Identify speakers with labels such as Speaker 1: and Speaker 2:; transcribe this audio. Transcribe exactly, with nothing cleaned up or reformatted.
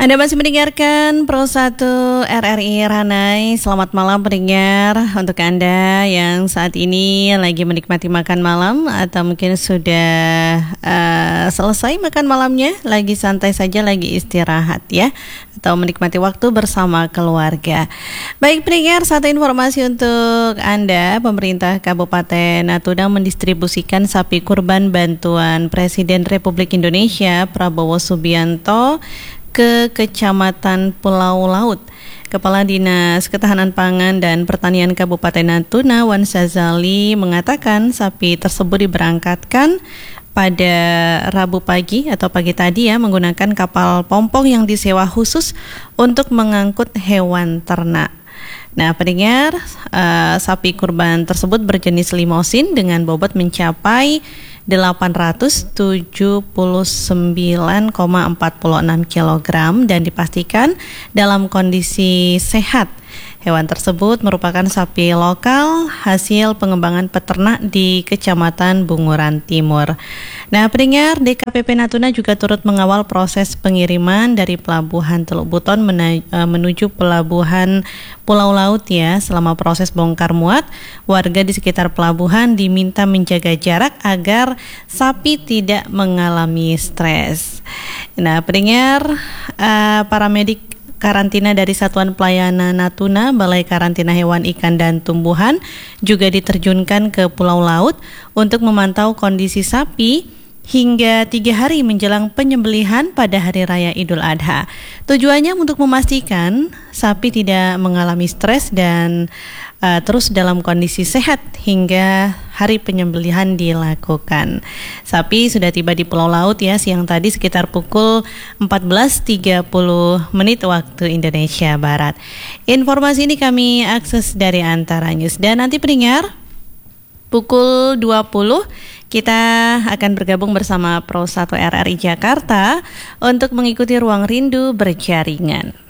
Speaker 1: Anda masih mendengarkan Pro satu R R I Ranai. Selamat malam pendengar. Untuk Anda yang saat ini lagi menikmati makan malam atau mungkin sudah uh, selesai makan malamnya, lagi santai saja, lagi istirahat ya, atau menikmati waktu bersama keluarga. Baik pendengar, satu informasi untuk Anda. Pemerintah Kabupaten Natuna mendistribusikan sapi kurban bantuan Presiden Republik Indonesia Prabowo Subianto ke Kecamatan Pulau Laut. Kepala Dinas Ketahanan Pangan dan Pertanian Kabupaten Natuna, Wan Sazali, mengatakan sapi tersebut diberangkatkan pada Rabu pagi atau pagi tadi ya, menggunakan kapal pompong yang disewa khusus untuk mengangkut hewan ternak. Nah, pendengar, uh, sapi kurban tersebut berjenis limosin dengan bobot mencapai delapan ratus tujuh puluh sembilan koma empat enam kilogram dan dipastikan dalam kondisi sehat. Hewan tersebut merupakan sapi lokal hasil pengembangan peternak di Kecamatan Bunguran Timur. Nah, pendengar, D K P P Natuna juga turut mengawal proses pengiriman dari Pelabuhan Teluk Buton menuju Pelabuhan Pulau Laut ya. Selama proses bongkar muat, warga di sekitar pelabuhan diminta menjaga jarak agar sapi tidak mengalami stres. Nah, pendengar, uh, para medik karantina dari Satuan Pelayanan Natuna, Balai Karantina Hewan, Ikan, dan Tumbuhan juga diterjunkan ke Pulau Laut untuk memantau kondisi sapi hingga tiga hari menjelang penyembelihan pada Hari Raya Idul Adha. Tujuannya untuk memastikan sapi tidak mengalami stres dan uh, terus dalam kondisi sehat hingga hari penyembelihan dilakukan. Sapi sudah tiba di Pulau Laut ya siang tadi sekitar pukul empat belas tiga puluh menit waktu Indonesia Barat. Informasi ini kami akses dari Antara News, dan nanti pendengar pukul dua puluh kita akan bergabung bersama Pro satu R R I Jakarta untuk mengikuti Ruang Rindu Berjaringan.